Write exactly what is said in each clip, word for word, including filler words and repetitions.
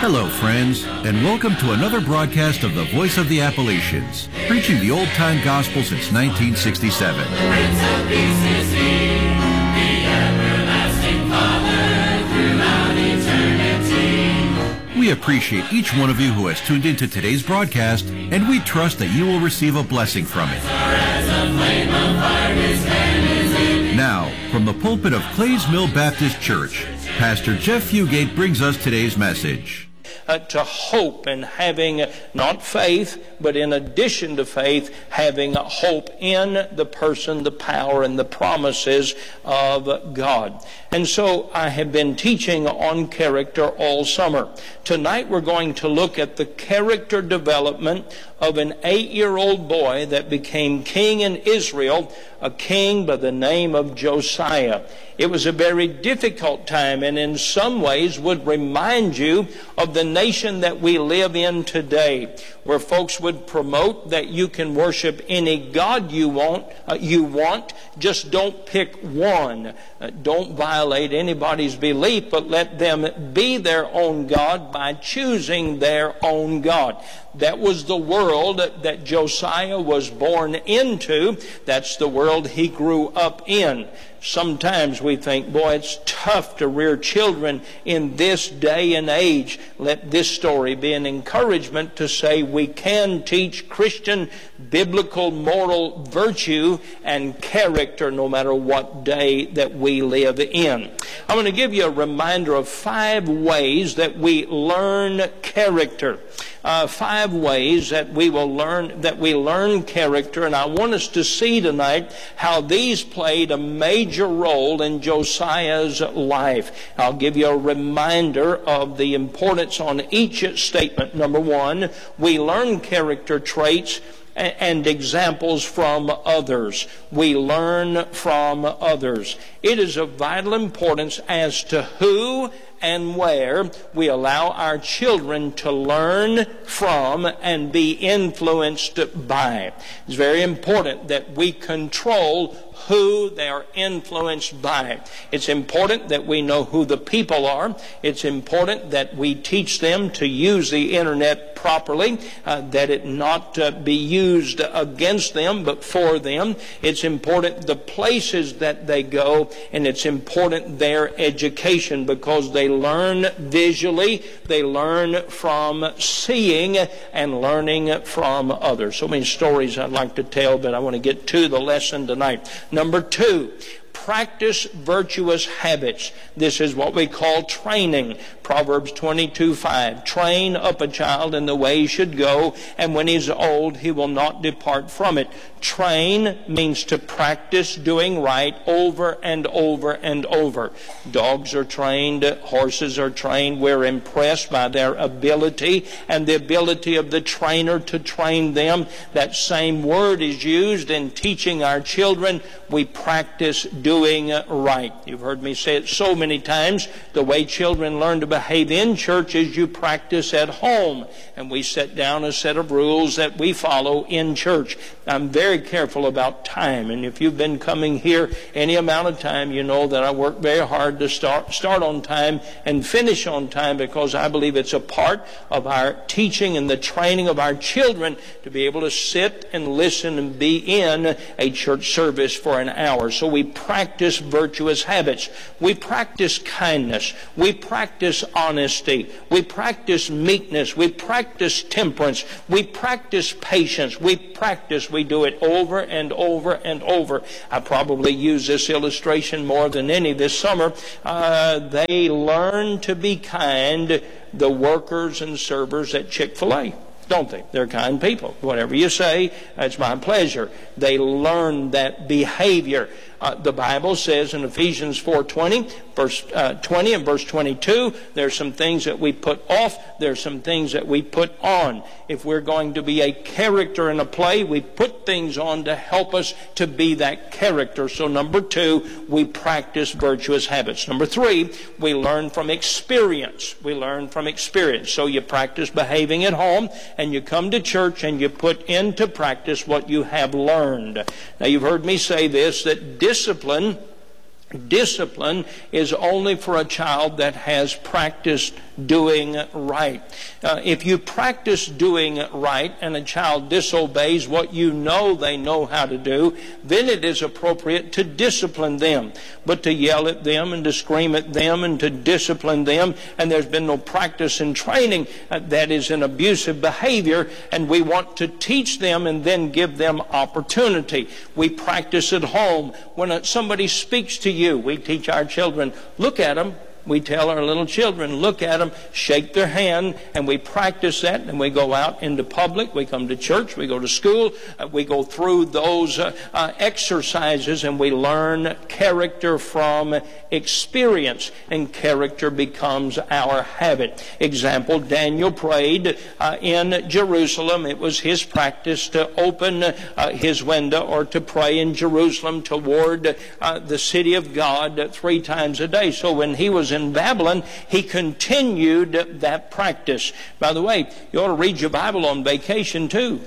Hello, friends, and welcome to another broadcast of the Voice of the Appalachians, preaching the old-time gospel since nineteen sixty-seven. Prince of Peace is He, the everlasting Father, throughout eternity. We appreciate each one of you who has tuned into today's broadcast, and we trust that you will receive a blessing from it. Now, from the pulpit of Clays Mill Baptist Church, Pastor Jeff Fugate brings us today's message. Uh, to hope and having not faith, but in addition to faith, having hope in the person, the power, and the promises of God. And so I have been teaching on character all summer. Tonight we're going to look at the character development of an eight-year-old boy that became king in Israel, a king by the name of Josiah. It was a very difficult time, and in some ways would remind you of the nation that we live in today, where folks would promote that you can worship any God you want, uh, you want, just don't pick one. Uh, don't violate anybody's belief, but let them be their own God by choosing their own God. That was the world that Josiah was born into. That's the world he grew up in. Sometimes we think, boy, it's tough to rear children in this day and age. Let this story be an encouragement to say we can teach Christian, biblical, moral virtue and character no matter what day that we live in. I'm going to give you a reminder of five ways that we learn character. Uh, five ways that we will learn that we learn character, and I want us to see tonight how these played a major role in Josiah's life. I'll give you a reminder of the importance on each statement. Number one, we learn character traits and examples from others. We learn from others. It is of vital importance as to who and where we allow our children to learn from and be influenced by. It's very important that we control who they are influenced by. It's important that we know who the people are. It's important that we teach them to use the internet properly, uh, that it not uh, be used against them but for them. It's important the places that they go, and it's important their education, because they learn visually, they learn from seeing and learning from others. So many stories I'd like to tell, but I want to get to the lesson tonight. Number two, practice virtuous habits. This is what we call training. Proverbs twenty-two five. Train up a child in the way he should go, and when he's old, he will not depart from it. Train means to practice doing right over and over and over. Dogs are trained, horses are trained. We're impressed by their ability and the ability of the trainer to train them. That same word is used in teaching our children. We practice doing right. You've heard me say it so many times. The way children learn to behave in church is you practice at home. And we set down a set of rules that we follow in church. I'm very careful about time. And if you've been coming here any amount of time, you know that I work very hard to start, start on time and finish on time, because I believe it's a part of our teaching and the training of our children to be able to sit and listen and be in a church service for an hour. So we practice virtuous habits. We practice kindness. We practice honesty. We practice meekness. We practice temperance. We practice patience. We practice. We do it over and over and over. I probably use this illustration more than any this summer. Uh, they learn to be kind, the workers and servers at Chick-fil-A. Don't they? They're kind people. Whatever you say, it's my pleasure. They learn that behavior. Uh, the Bible says in Ephesians four twenty, verse uh, twenty and verse twenty-two, there's some things that we put off, there's some things that we put on. If we're going to be a character in a play, we put things on to help us to be that character. So number two, we practice virtuous habits. Number three, we learn from experience. We learn from experience. So you practice behaving at home, and you come to church and you put into practice what you have learned. Now you've heard me say this, that discipline Discipline is only for a child that has practiced doing right. Uh, if you practice doing right and a child disobeys what you know they know how to do, then it is appropriate to discipline them. But to yell at them and to scream at them and to discipline them, and there's been no practice and training, uh, that is an abusive behavior, and we want to teach them and then give them opportunity. We practice at home. When uh, somebody speaks to you, we teach our children, look at them. We tell our little children, look at them, shake their hand, and we practice that, and we go out into public, we come to church, we go to school, uh, we go through those uh, uh, exercises, and we learn character from experience, and character becomes our habit. Example, Daniel prayed uh, in Jerusalem. It was his practice to open uh, his window or to pray in Jerusalem toward uh, the city of God three times a day. So when he was in in Babylon, he continued that practice. By the way, you ought to read your Bible on vacation too.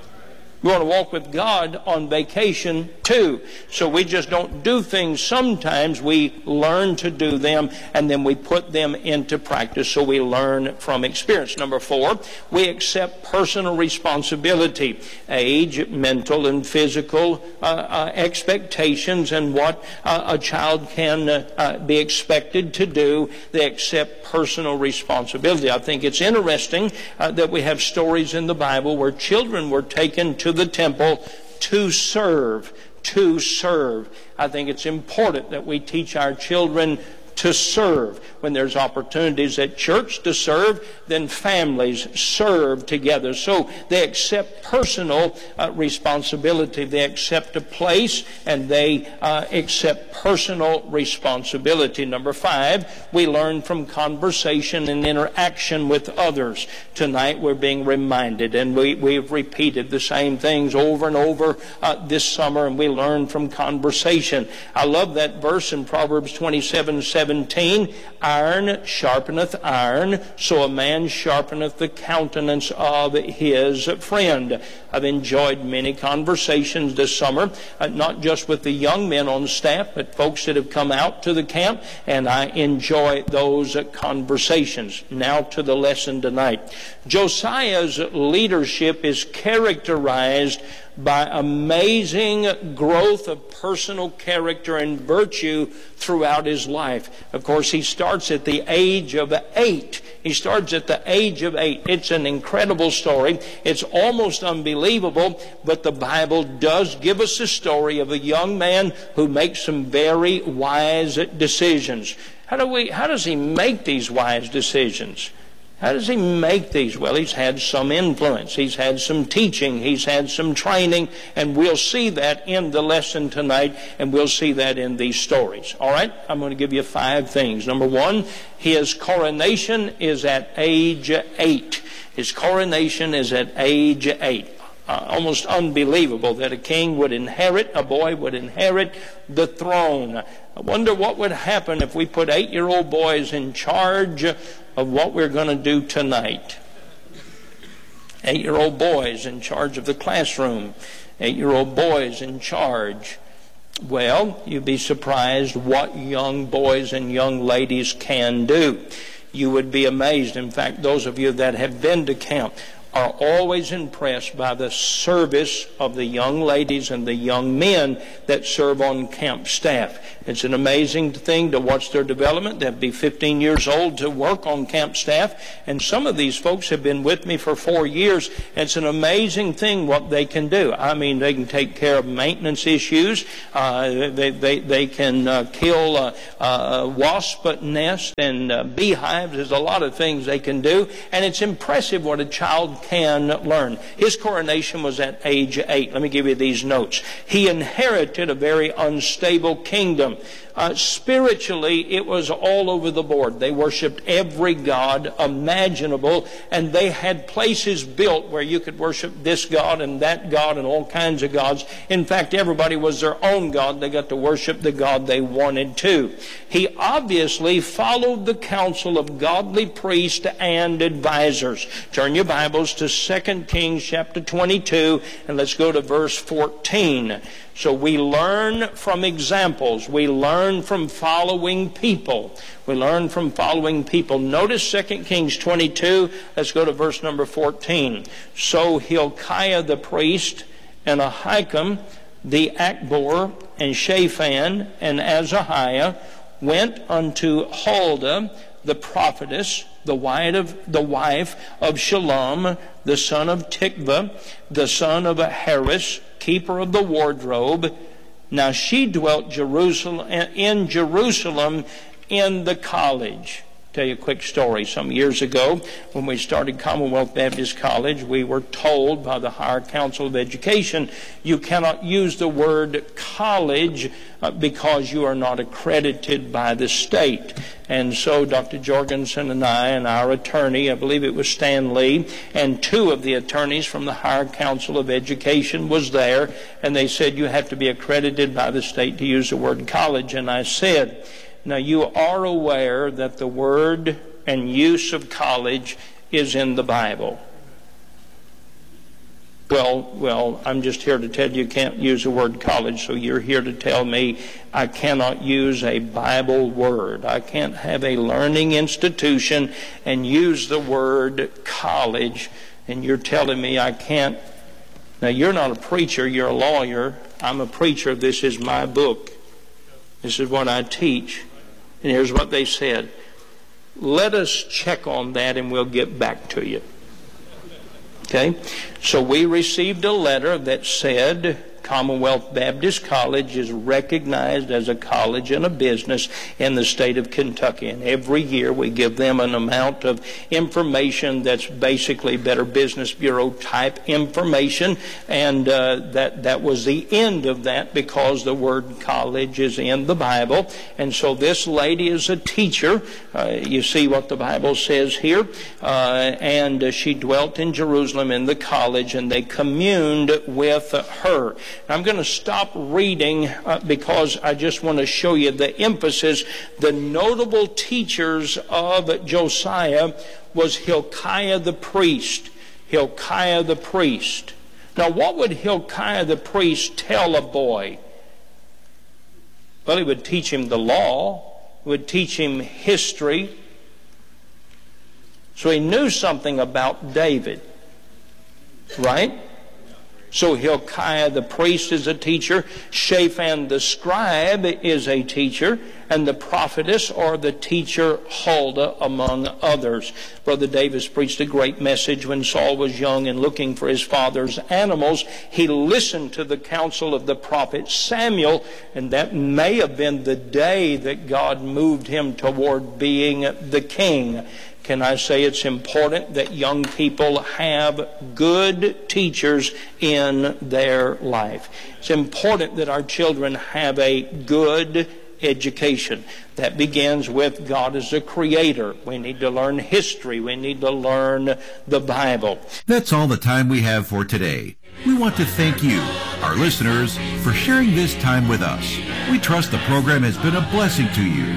You want to walk with God on vacation too. So we just don't do things sometimes. We learn to do them, and then we put them into practice, so we learn from experience. Number four, we accept personal responsibility. Age, mental and physical uh, uh, expectations, and what uh, a child can uh, uh, be expected to do. They accept personal responsibility. I think it's interesting uh, that we have stories in the Bible where children were taken to the temple to serve, to serve. I think it's important that we teach our children to serve. When there's opportunities at church to serve, then families serve together. So they accept personal uh, responsibility. They accept a place, and they uh, accept personal responsibility. Number five, we learn from conversation and interaction with others. Tonight we're being reminded, and we, we've repeated the same things over and over uh, this summer, and we learn from conversation. I love that verse in Proverbs twenty-seven seventeen. Iron sharpeneth iron, so a man sharpeneth the countenance of his friend. I've enjoyed many conversations this summer, uh, not just with the young men on staff, but folks that have come out to the camp, and I enjoy those uh, conversations. Now to the lesson tonight. Josiah's leadership is characterized by amazing growth of personal character and virtue throughout his life. Of course, he starts at the age of eight. He starts at the age of eight. It's an incredible story. It's almost unbelievable, but the Bible does give us a story of a young man who makes some very wise decisions. How do we, how does he make these wise decisions? How does he make these? Well, he's had some influence. He's had some teaching. He's had some training. And we'll see that in the lesson tonight, and we'll see that in these stories. All right? I'm going to give you five things. Number one, his coronation is at age eight. His coronation is at age eight. Uh, almost unbelievable that a king would inherit, a boy would inherit the throne. I wonder what would happen if we put eight-year-old boys in charge of what we're going to do tonight. Eight-year-old boys in charge of the classroom. Eight-year-old boys in charge. Well, you'd be surprised what young boys and young ladies can do. You would be amazed. In fact, those of you that have been to camp are always impressed by the service of the young ladies and the young men that serve on camp staff. It's an amazing thing to watch their development. They'll be fifteen years old to work on camp staff, and some of these folks have been with me for four years. It's an amazing thing what they can do. I mean, they can take care of maintenance issues. Uh, they, they, they can uh, kill uh, uh, wasp nests and uh, beehives. There's a lot of things they can do, and it's impressive what a child can learn. His coronation was at age eight. Let me give you these notes. He inherited a very unstable kingdom. Uh, spiritually, it was all over the board. They worshipped every god imaginable, and they had places built where you could worship this god and that god and all kinds of gods. In fact, everybody was their own god. They got to worship the god they wanted to. He obviously followed the counsel of godly priests and advisors. Turn your Bibles to Second Kings chapter twenty-two, and let's go to verse fourteen. So we learn from examples. We learn from following people. We learn from following people. Notice Second Kings twenty-two. Let's go to verse number fourteen. So Hilkiah the priest and Ahikam the Achbor and Shaphan and Azahiah went unto Huldah the prophetess, the wife of, the wife of Shalom, the son of Tikvah, the son of Harris, keeper of the wardrobe. Now she dwelt Jerusalem in Jerusalem in the college. Tell you a quick story. Some years ago, when we started Commonwealth Baptist College, we were told by the Higher Council of Education, you cannot use the word college uh, because you are not accredited by the state. And so Doctor Jorgensen and I and our attorney, I believe it was Stan Lee, and two of the attorneys from the Higher Council of Education was there, and they said you have to be accredited by the state to use the word college. And I said, now, you are aware that the word and use of college is in the Bible. Well, well, I'm just here to tell you you can't use the word college, so you're here to tell me I cannot use a Bible word. I can't have a learning institution and use the word college, and you're telling me I can't. Now, you're not a preacher, you're a lawyer. I'm a preacher. This is my book. This is what I teach. And here's what they said. Let us check on that and we'll get back to you. Okay? So we received a letter that said Commonwealth Baptist College is recognized as a college and a business in the state of Kentucky. And every year we give them an amount of information that's basically Better Business Bureau type information. And uh, that, that was the end of that because the word college is in the Bible. And so this lady is a teacher. Uh, you see what the Bible says here. Uh, and uh, she dwelt in Jerusalem in the college, and they communed with her. I'm going to stop reading uh, because I just want to show you the emphasis. The notable teachers of Josiah was Hilkiah the priest. Hilkiah the priest. Now, what would Hilkiah the priest tell a boy? Well, he would teach him the law, he would teach him history. So he knew something about David, right? So Hilkiah the priest is a teacher, Shaphan the scribe is a teacher, and the prophetess or the teacher Huldah among others. Brother Davis preached a great message when Saul was young and looking for his father's animals. He listened to the counsel of the prophet Samuel, and that may have been the day that God moved him toward being the king. Can I say it's important that young people have good teachers in their life? It's important that our children have a good education. That begins with God as a creator. We need to learn history. We need to learn the Bible. That's all the time we have for today. We want to thank you, our listeners, for sharing this time with us. We trust the program has been a blessing to you.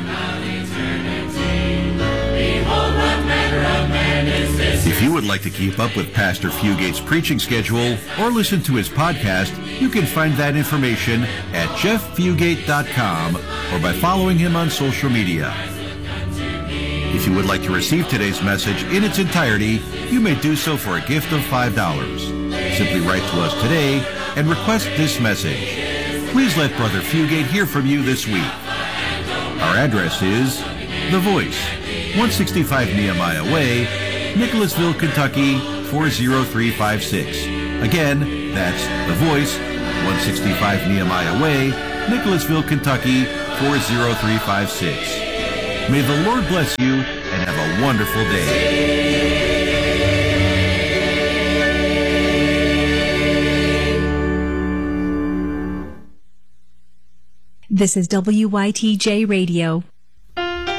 If you would like to keep up with Pastor Fugate's preaching schedule or listen to his podcast, you can find that information at jeff fugate dot com or by following him on social media. If you would like to receive today's message in its entirety, you may do so for a gift of five dollars. Simply write to us today and request this message. Please let Brother Fugate hear from you this week. Our address is The Voice, one sixty-five Nehemiah Way, Nicholasville, Kentucky, four oh three five six. Again, that's The Voice, one sixty-five Nehemiah Way, Nicholasville, Kentucky, four oh three five six. May the Lord bless you and have a wonderful day. This is W Y T J Radio,